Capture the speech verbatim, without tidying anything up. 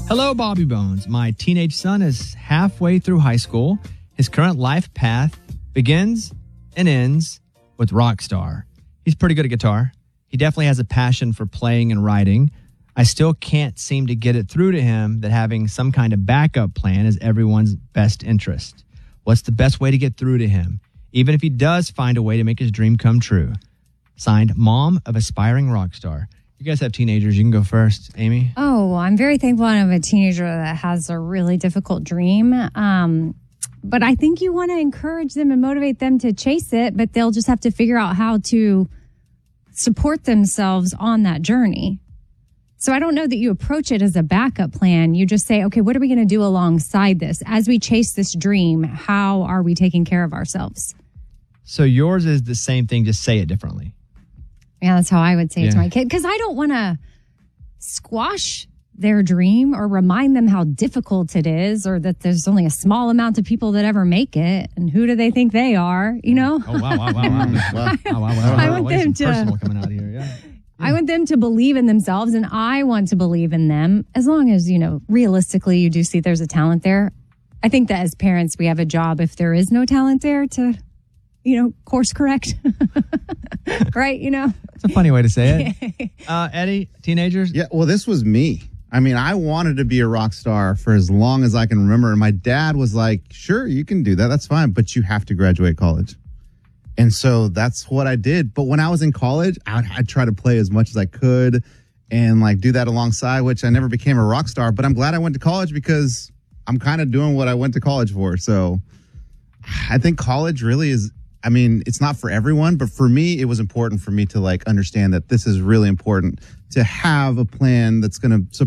Hello, Bobby Bones. My teenage son is halfway through high school. His current life path begins and ends with rock star. He's pretty good at guitar. He definitely has a passion for playing and writing. I still can't seem to get it through to him that having some kind of backup plan is everyone's best interest. What's the best way to get through to him, even if he does find a way to make his dream come true? Signed, Mom of Aspiring Rock Star. You guys have teenagers. You can go first, Amy. Oh, I'm very thankful I have a teenager that has a really difficult dream. Um, but I think you want to encourage them and motivate them to chase it, but they'll just have to figure out how to support themselves on that journey. So I don't know that you approach it as a backup plan. You just say, okay, what are we going to do alongside this? As we chase this dream, how are we taking care of ourselves? So yours is the same thing, just say it differently. Yeah, that's how I would say Yeah. it to my kid. Because I don't want to squash their dream or remind them how difficult it is, or that there's only a small amount of people that ever make it. And who do they think they are? You know? Oh, wow, wow, wow, wow. wow, wow, wow, wow. I want Wait, them some to- personal coming out here, yeah. I want them to believe in themselves, and I want to believe in them, as long as, you know, realistically you do see there's a talent there. I think that as parents, we have a job, if there is no talent there, to, you know, course correct. Right? You know? It's a funny way to say it. Uh, Eddie, teenagers? Yeah, well, this was me. I mean, I wanted to be a rock star for as long as I can remember. And my dad was like, sure, you can do that. That's fine. But you have to graduate college. And so that's what I did. But when I was in college, I'd, I'd try to play as much as I could and like do that alongside, which I never became a rock star. But I'm glad I went to college because I'm kind of doing what I went to college for. So I think college really is, I mean, it's not for everyone, but for me, it was important for me to like understand that this is really important to have a plan that's going to support